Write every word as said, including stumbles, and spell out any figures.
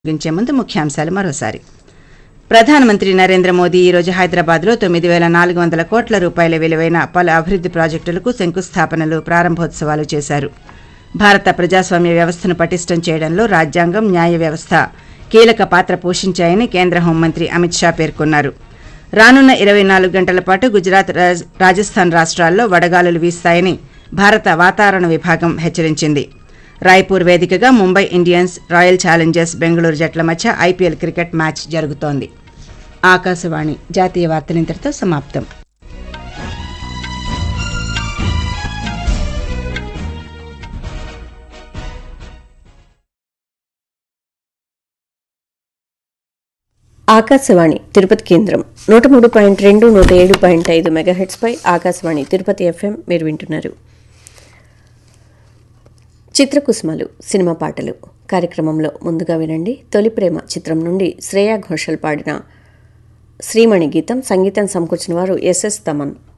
ముగించే ముందు ముఖ్యాంశాలు మరోసారి. ప్రధానమంత్రి నరేంద్ర మోదీ ఈ రోజు హైదరాబాద్లో తొమ్మిది వేల నాలుగు వందల కోట్ల రూపాయల విలువైన పలు అభివృద్ది ప్రాజెక్టులకు శంకుస్థాపనలు, ప్రారంభోత్సవాలు చేశారు. భారత ప్రజాస్వామ్య వ్యవస్థను పటిష్టం చేయడంలో రాజ్యాంగం, న్యాయ వ్యవస్థ కీలక పాత్ర పోషించాయని కేంద్ర హోంమంత్రి అమిత్ షా పేర్కొన్నారు. రానున్న ఇరవై నాలుగు గంటల పాటు గుజరాత్, రాజస్థాన్ రాష్ట్రాల్లో వడగాలులు వీస్తాయని భారత వాతావరణ విభాగం హెచ్చరించింది. రాయ్పూర్ వేదికగా Mumbai Indians, royal Challengers Bengaluru జట్ల మధ్య ఐపీఎల్ క్రికెట్ మ్యాచ్ జరుగుతోంది. ఆకాశవాణి జాతీయ వార్తలు ఇంతటితో సమాప్తం. ఆకాశవాణి తిరుపతి కేంద్రం నూట మూడు పాయింట్ రెండు నూట ఏడు పాయింట్ ఐదు మెగాహెట్స్ పై ఆకాశవాణి తిరుపతి ఎఫ్ఎం మీరు వింటున్నారు. చిత్రకుసుమలు సినిమా పాటలు కార్యక్రమంలో ముందుగా వినండి. తొలి ప్రేమ చిత్రం నుండి శ్రేయా ఘోషల్ పాడిన శ్రీమణి గీతం. సంగీతం సమకూర్చిన వారు ఎస్ఎస్ తమన్.